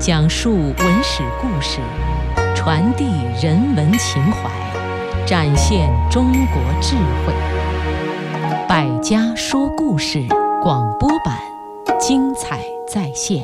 讲述文史故事，传递人文情怀，展现中国智慧。百家说故事广播版，精彩再现。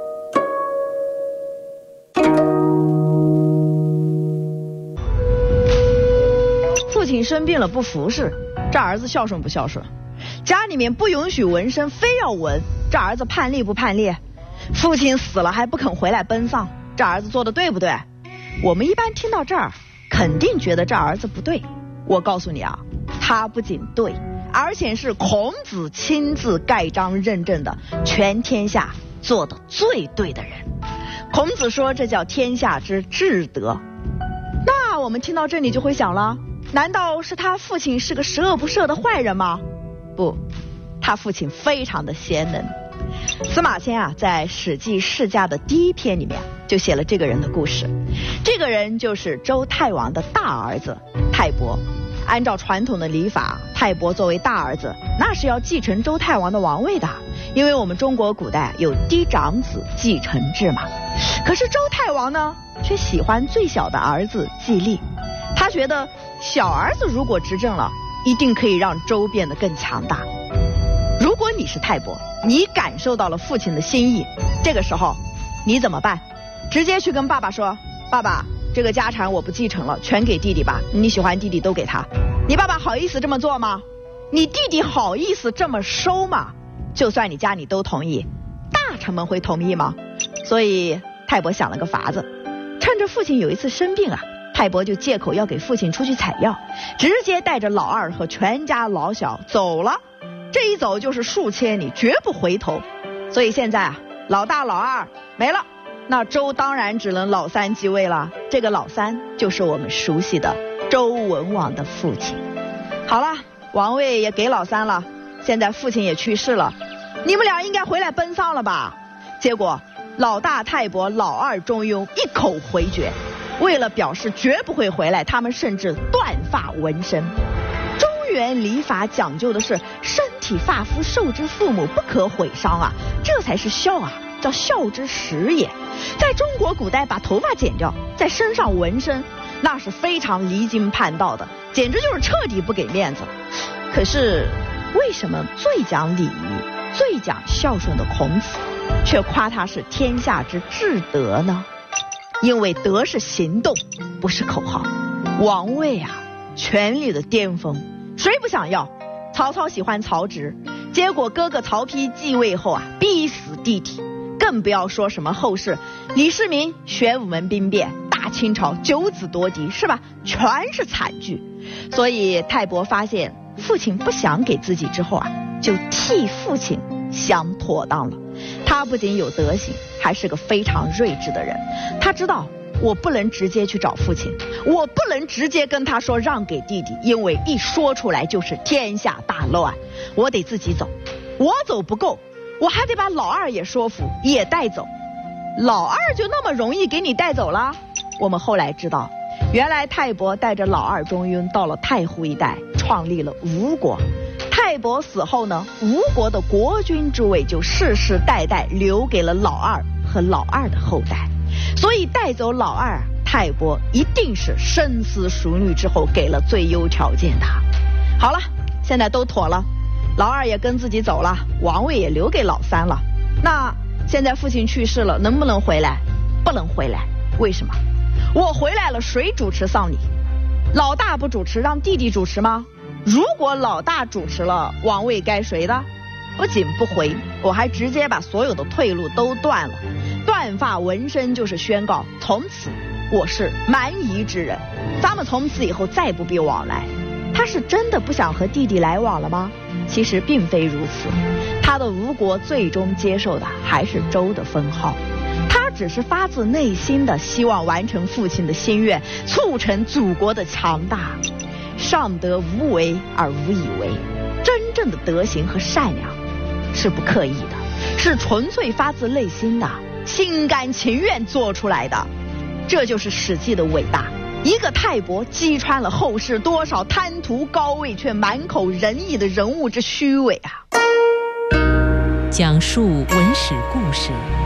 父亲生病了不服侍，这儿子孝顺不孝顺？家里面不允许纹身，非要纹，这儿子叛逆不叛逆？父亲死了还不肯回来奔丧，这儿子做的对不对？我们一般听到这儿，肯定觉得这儿子不对。我告诉你啊，他不仅对，而且是孔子亲自盖章认证的全天下做的最对的人。孔子说这叫天下之至德。那我们听到这里就会想了，难道是他父亲是个十恶不赦的坏人吗？不，他父亲非常的贤能。司马迁啊，在《史记世家》的第一篇里面就写了这个人的故事。这个人就是周太王的大儿子泰伯。按照传统的礼法，泰伯作为大儿子，那是要继承周太王的王位的，因为我们中国古代有嫡长子继承制嘛。可是周太王呢，却喜欢最小的儿子季历，他觉得小儿子如果执政了，一定可以让周变得更强大。如果你是泰伯，你感受到了父亲的心意，这个时候你怎么办？直接去跟爸爸说，爸爸，这个家产我不继承了，全给弟弟吧，你喜欢弟弟都给他。你爸爸好意思这么做吗？你弟弟好意思这么收吗？就算你家里都同意，大臣们会同意吗？所以泰伯想了个法子，趁着父亲有一次生病啊，泰伯就借口要给父亲出去采药，直接带着老二和全家老小走了。这一走就是数千里，绝不回头。所以现在啊，老大老二没了，那周当然只能老三继位了。这个老三就是我们熟悉的周文王的父亲。好了，王位也给老三了，现在父亲也去世了，你们俩应该回来奔丧了吧？结果老大泰伯，老二中庸一口回绝。为了表示绝不会回来，他们甚至断发纹身。中原礼法讲究的是身体发肤受之父母，不可毁伤啊，这才是孝啊，叫孝之始也。在中国古代，把头发剪掉，在身上纹身，那是非常离经叛道的，简直就是彻底不给面子。可是为什么最讲礼仪、最讲孝顺的孔子，却夸他是天下之至德呢？因为德是行动，不是口号。王位啊，权力的巅峰，谁不想要？曹操喜欢曹植，结果哥哥曹丕继位后啊，逼死弟弟，更不要说什么后世李世民、玄武门兵变、大清朝9子夺嫡，是吧？全是惨剧。所以泰伯发现父亲不想给自己之后啊，就替父亲想妥当了。他不仅有德行，还是个非常睿智的人。他知道我不能直接去找父亲，我不能直接跟他说让给弟弟，因为一说出来就是天下大乱，我得自己走。我走不够，我还得把老二也说服，也带走。老二就那么容易给你带走了？我们后来知道，原来泰伯带着老二中庸到了太湖一带，创立了吴国。泰伯死后呢，吴国的国君之位就世世代代留给了老二和老二的后代。所以带走老二，泰伯一定是深思熟虑之后给了最优条件的。好了，现在都妥了，老二也跟自己走了，王位也留给老三了。那现在父亲去世了，能不能回来？不能回来。为什么？我回来了，谁主持丧礼？老大不主持，让弟弟主持吗？如果老大主持了，王位该谁的？不仅不回，我还直接把所有的退路都断了。断发纹身就是宣告，从此我是蛮夷之人，咱们从此以后再不必往来。他是真的不想和弟弟来往了吗？其实并非如此，他的吴国最终接受的还是周的封号。他只是发自内心的希望完成父亲的心愿，促成祖国的强大。上得无为而无以为，真正的德行和善良是不刻意的，是纯粹发自内心的，心甘情愿做出来的。这就是史记的伟大，一个泰伯击穿了后世多少贪图高位却满口仁义的人物之虚伪啊！ 讲述文史故事，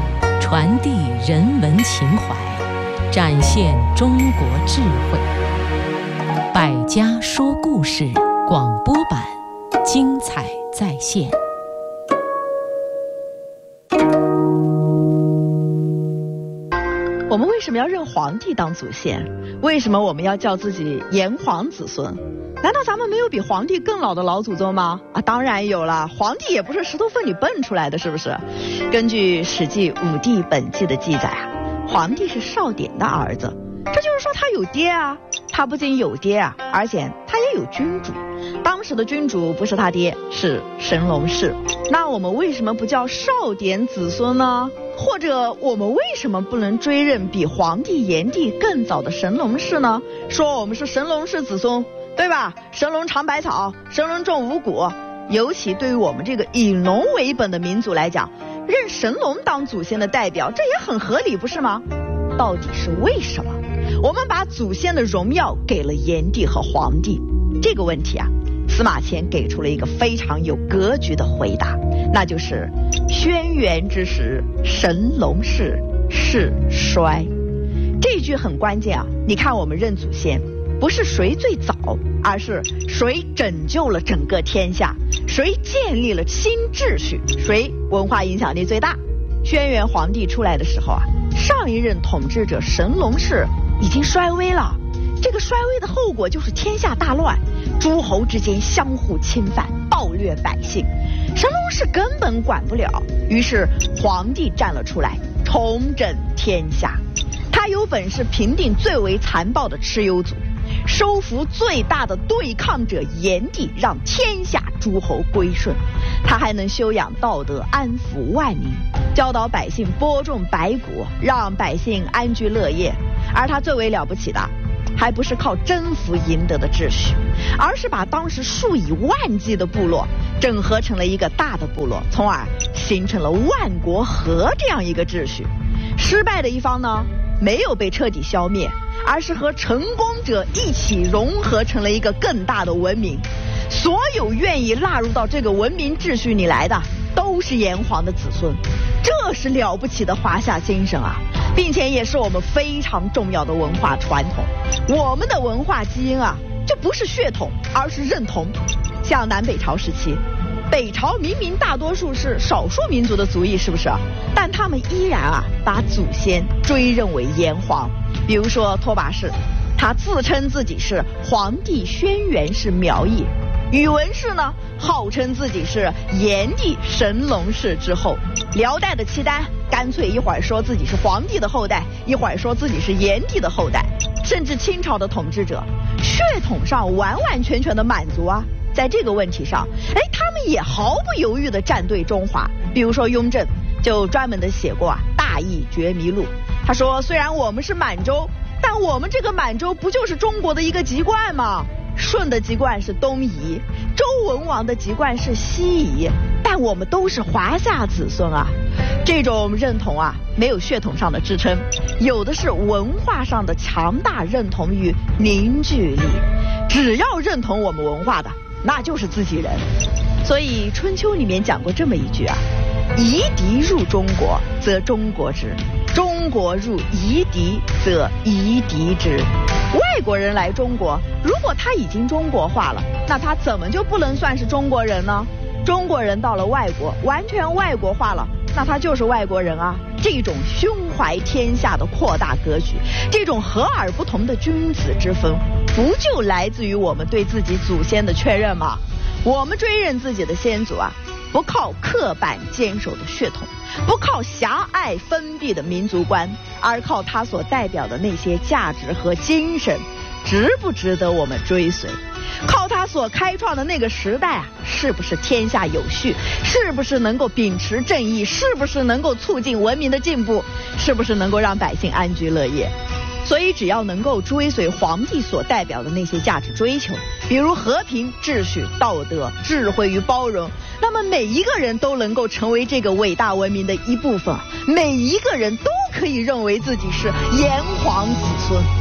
传递人文情怀，展现中国智慧。百家说故事广播版，精彩再现。 我们为什么要认皇帝当祖先？为什么我们要叫自己炎黄子孙？难道咱们没有比皇帝更老的老祖宗吗？当然有了，皇帝也不是石头缝里蹦出来的，是不是？根据《史记·武帝本纪》的记载皇帝是少典的儿子，这就是说他有爹啊。他不仅有爹啊，而且他也有君主。当时的君主不是他爹，是神农氏。那我们为什么不叫少典子孙呢？或者我们为什么不能追认比黄帝、炎帝更早的神农氏呢？说我们是神农氏子孙，对吧？神农尝百草，神农种五谷。尤其对于我们这个以农为本的民族来讲，认神农当祖先的代表，这也很合理，不是吗？到底是为什么我们把祖先的荣耀给了炎帝和黄帝？这个问题司马迁给出了一个非常有格局的回答，那就是轩辕之时，神农氏世衰。这句很关键你看我们认祖先，不是谁最早，而是谁拯救了整个天下，谁建立了新秩序，谁文化影响力最大。轩辕皇帝出来的时候上一任统治者神农氏已经衰微了，这个衰微的后果就是天下大乱，诸侯之间相互侵犯，暴虐百姓，神农氏根本管不了，于是皇帝站了出来，重整天下。他有本事平定最为残暴的蚩尤族，收服最大的对抗者炎帝，让天下诸侯归顺。他还能修养道德，安抚万民，教导百姓播种百谷，让百姓安居乐业。而他最为了不起的，还不是靠征服赢得的秩序，而是把当时数以万计的部落整合成了一个大的部落，从而形成了万国和这样一个秩序。失败的一方呢，没有被彻底消灭，而是和成功者一起融合成了一个更大的文明。所有愿意纳入到这个文明秩序里来的，都是炎黄的子孙。这是了不起的华夏精神并且也是我们非常重要的文化传统。我们的文化基因就不是血统，而是认同。像南北朝时期，北朝明明大多数是少数民族的族裔，是不是？但他们依然把祖先追认为炎黄。比如说拓跋氏，他自称自己是黄帝轩辕氏苗裔；宇文氏呢，号称自己是炎帝神农氏之后；辽代的契丹干脆一会儿说自己是皇帝的后代，一会儿说自己是炎帝的后代。甚至清朝的统治者血统上完完全全的满族在这个问题上他们也毫不犹豫地站队中华。比如说雍正就专门的写过大义觉迷录，他说虽然我们是满洲，但我们这个满洲不就是中国的一个籍贯吗？舜的籍贯是东夷，周文王的籍贯是西夷，但我们都是华夏子孙这种认同没有血统上的支撑，有的是文化上的强大认同与凝聚力。只要认同我们文化的，那就是自己人。所以春秋里面讲过这么一句夷狄入中国，则中国之；中国入夷狄，则夷狄之。外国人来中国，如果他已经中国化了，那他怎么就不能算是中国人呢？中国人到了外国，完全外国化了，那他就是外国人这种胸怀天下的扩大格局，这种和而不同的君子之风，不就来自于我们对自己祖先的确认吗？我们追认自己的先祖不靠刻板坚守的血统，不靠狭隘封闭的民族观，而靠他所代表的那些价值和精神，值不值得我们追随？靠他所开创的那个时代是不是天下有序？是不是能够秉持正义？是不是能够促进文明的进步？是不是能够让百姓安居乐业？所以只要能够追随皇帝所代表的那些价值追求，比如和平、秩序、道德、智慧与包容，那么每一个人都能够成为这个伟大文明的一部分，每一个人都可以认为自己是炎黄子孙。